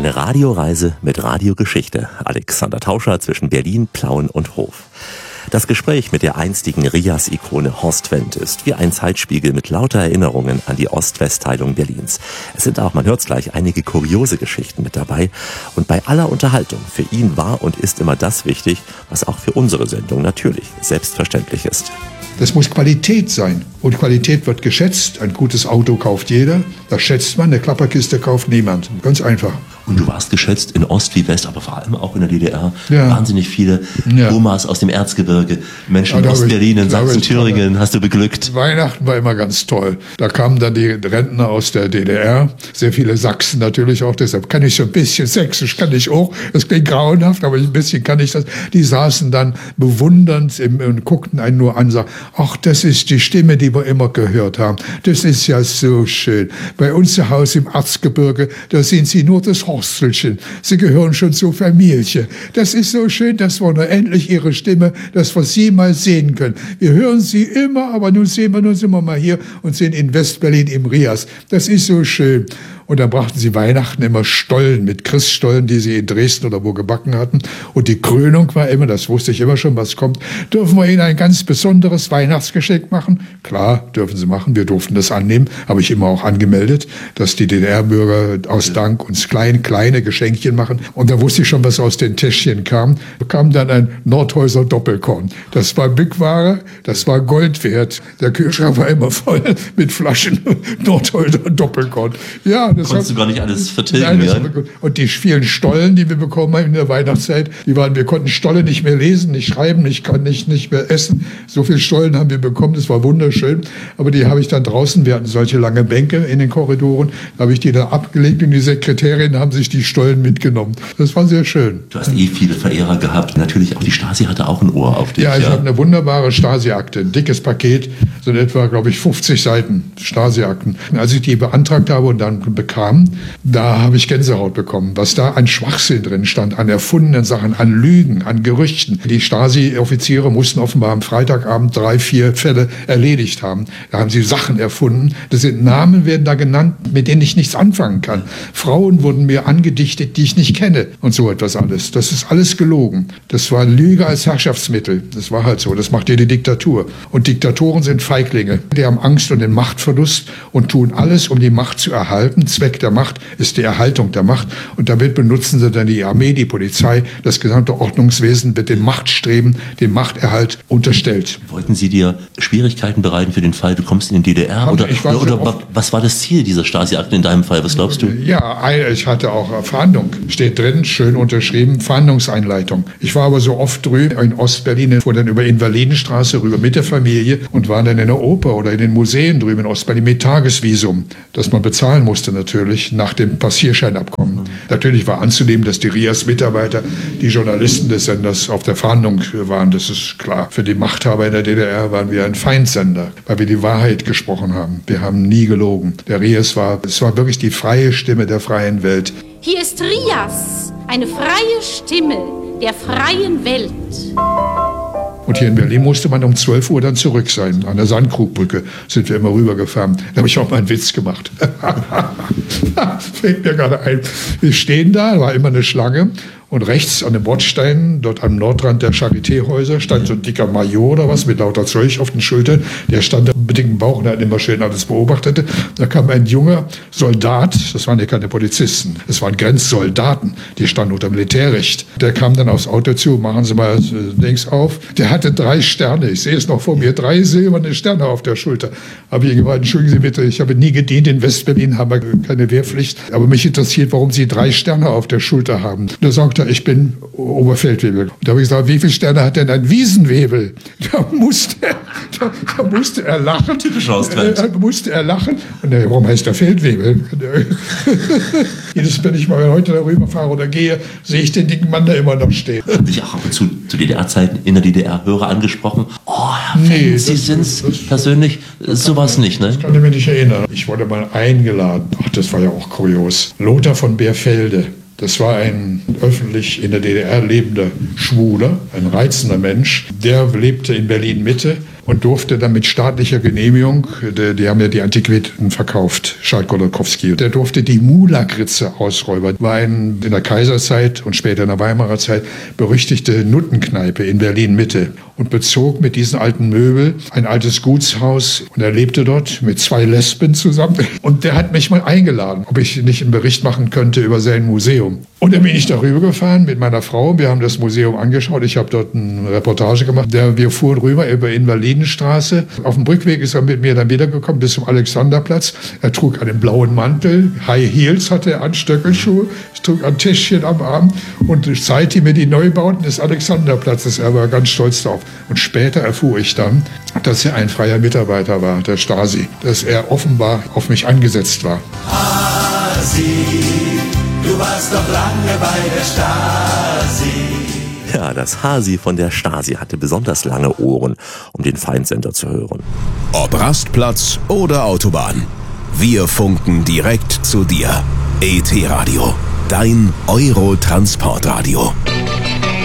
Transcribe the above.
Eine Radioreise mit Radiogeschichte. Alexander Tauscher zwischen Berlin, Plauen und Hof. Das Gespräch mit der einstigen Rias-Ikone Horst Wendt ist wie ein Zeitspiegel mit lauter Erinnerungen an die Ost-West-Teilung Berlins. Es sind auch, man hört's gleich, einige kuriose Geschichten mit dabei. Und bei aller Unterhaltung, für ihn war und ist immer das wichtig, was auch für unsere Sendung natürlich selbstverständlich ist. Das muss Qualität sein. Und Qualität wird geschätzt. Ein gutes Auto kauft jeder. Das schätzt man. Eine Klapperkiste kauft niemand. Ganz einfach. Und du warst geschätzt in Ost wie West, aber vor allem auch in der DDR. Ja. Wahnsinnig viele Omas aus dem Erzgebirge, Menschen in Ostberlin, in Sachsen, Thüringen hast du beglückt. Weihnachten war immer ganz toll. Da kamen dann die Rentner aus der DDR. Sehr viele Sachsen natürlich auch. Deshalb kann ich so ein bisschen Sächsisch, kann ich auch. Das klingt grauenhaft, aber ein bisschen kann ich das. Die saßen dann bewundernd und guckten einen nur an und sagten, ach, das ist die Stimme, die wir immer gehört haben. Das ist ja so schön. Bei uns zu Hause im Erzgebirge, da sind sie nur das Horstelchen. Sie gehören schon zur Familie. Das ist so schön, dass wir nur endlich ihre Stimme, dass wir sie mal sehen können. Wir hören sie immer, aber nun sehen wir, nun sind wir mal hier und sind in Westberlin im Rias. Das ist so schön. Und dann brachten sie Weihnachten immer Stollen mit Christstollen, die sie in Dresden oder wo gebacken hatten. Und die Krönung war immer, das wusste ich immer schon, was kommt, dürfen wir ihnen ein ganz besonderes Weihnachtsgeschenk machen? Klar, dürfen sie machen, wir durften das annehmen, habe ich immer auch angemeldet, dass die DDR-Bürger aus Dank uns kleine Geschenkchen machen. Und da wusste ich schon, was aus den Täschchen kam. Bekam dann ein Nordhäuser Doppelkorn. Das war Bückware, das war Gold wert. Der Kühlschrank war immer voll mit Flaschen Nordhäuser Doppelkorn. Ja, das konntest du gar nicht alles vertilgen. Nein, ja? Und die vielen Stollen, die wir bekommen haben in der Weihnachtszeit, wir konnten Stolle nicht mehr lesen, nicht schreiben, nicht mehr essen. So viele Stollen haben wir bekommen, das war wunderschön. Aber die habe ich dann draußen, wir hatten solche lange Bänke in den Korridoren, da habe ich die dann abgelegt und die Sekretärinnen haben sich die Stollen mitgenommen. Das war sehr schön. Du hast viele Verehrer gehabt. Natürlich auch die Stasi hatte auch ein Ohr auf dich. Ja, ich habe eine wunderbare Stasi-Akte, ein dickes Paket, so in etwa, glaube ich, 50 Seiten Stasi-Akten. Als ich die beantragt habe und dann bekam, da habe ich Gänsehaut bekommen. Was da an Schwachsinn drin stand, an erfundenen Sachen, an Lügen, an Gerüchten. Die Stasi-Offiziere mussten offenbar am Freitagabend 3-4 Fälle erledigt haben. Da haben sie Sachen erfunden. Das sind Namen, werden da genannt, mit denen ich nichts anfangen kann. Frauen wurden mir angedichtet, die ich nicht kenne und so etwas alles. Das ist alles gelogen. Das war Lüge als Herrschaftsmittel. Das war halt so. Das macht jede Diktatur. Und Diktatoren sind Feiglinge. Die haben Angst um den Machtverlust und tun alles, um die Macht zu erhalten. Zweck der Macht ist die Erhaltung der Macht. Und damit benutzen sie dann die Armee, die Polizei, das gesamte Ordnungswesen wird dem Machtstreben, dem Machterhalt unterstellt. Wollten Sie dir Schwierigkeiten bereiten für den Fall, du kommst in die DDR? Oder was war das Ziel dieser Stasi-Akten in deinem Fall? Was glaubst du? Ja, ich hatte auch Verhandlung. Steht drin, schön unterschrieben, Verhandlungseinleitung. Ich war aber so oft drüben in Ostberlin, fuhr dann über Invalidenstraße rüber mit der Familie und war dann in der Oper oder in den Museen drüben in Ostberlin mit Tagesvisum, das man bezahlen musste natürlich nach dem Passierscheinabkommen. Natürlich war anzunehmen, dass die RIAS-Mitarbeiter, die Journalisten des Senders auf der Fahndung waren. Das ist klar. Für die Machthaber in der DDR waren wir ein Feindsender, weil wir die Wahrheit gesprochen haben. Wir haben nie gelogen. Der RIAS war wirklich die freie Stimme der freien Welt. Hier ist RIAS, eine freie Stimme der freien Welt. Und hier in Berlin musste man um 12 Uhr dann zurück sein. An der Sandkrugbrücke sind wir immer rübergefahren. Da habe ich auch mal einen Witz gemacht. Fällt mir gerade ein. Wir stehen da war immer eine Schlange. Und rechts an dem Bordstein, dort am Nordrand der Charité-Häuser, stand so ein dicker Major oder was mit lauter Zeug auf den Schultern. Der stand da mit dem dicken Bauch und hat immer schön alles beobachtet. Da kam ein junger Soldat, das waren ja keine Polizisten, das waren Grenzsoldaten, die standen unter Militärrecht. Der kam dann aufs Auto zu, machen Sie mal links auf. Der hatte 3 Sterne, ich sehe es noch vor mir, 3 silberne Sterne auf der Schulter. Habe ich gesagt, entschuldigen Sie bitte, ich habe nie gedient, in Westberlin haben wir keine Wehrpflicht. Aber mich interessiert, warum Sie 3 Sterne auf der Schulter haben. Da sagte ich bin Oberfeldwebel. Und da habe ich gesagt, wie viele Sterne hat denn ein Wiesenwebel? Da musste er lachen. Typisch Ostwelt. Da musste er lachen. Und warum heißt der Feldwebel? Jedes Mal, wenn ich mal heute darüber fahre oder gehe, sehe ich den dicken Mann da immer noch stehen. Haben dich auch ab und zu DDR-Zeiten in der DDR Hörer angesprochen? Oh, Herr Wendt, Sie sind's persönlich? Sowas nicht, ne? Das kann ich mich nicht erinnern. Ich wurde mal eingeladen. Ach, das war ja auch kurios. Lothar von Beerfelde. Das war ein öffentlich in der DDR lebender Schwuler, ein reizender Mensch. Der lebte in Berlin-Mitte und durfte dann mit staatlicher Genehmigung, die haben ja die Antiquitäten verkauft, Schalt-Golokowski, der durfte die Mula-Gritze ausräubern. War in der Kaiserzeit und später in der Weimarer Zeit berüchtigte Nuttenkneipe in Berlin-Mitte und bezog mit diesen alten Möbel ein altes Gutshaus und er lebte dort mit 2 Lesben zusammen. Und der hat mich mal eingeladen, ob ich nicht einen Bericht machen könnte über sein Museum. Und dann bin ich darüber gefahren mit meiner Frau. Wir haben das Museum angeschaut. Ich habe dort eine Reportage gemacht. Wir fuhren rüber über Invalidenstraße. Auf dem Rückweg ist er mit mir dann wiedergekommen bis zum Alexanderplatz. Er trug einen blauen Mantel, High Heels hatte er an, Stöckelschuhe, trug ein Täschchen am Arm und zeigte mir die Neubauten des Alexanderplatzes. Er war ganz stolz darauf. Und später erfuhr ich dann, dass er ein freier Mitarbeiter war, der Stasi. Dass er offenbar auf mich angesetzt war. Hasi, du warst doch lange bei der Stasi. Ja, das Hasi von der Stasi hatte besonders lange Ohren, um den Feindsender zu hören. Ob Rastplatz oder Autobahn, wir funken direkt zu dir. ET Radio, dein Eurotransportradio.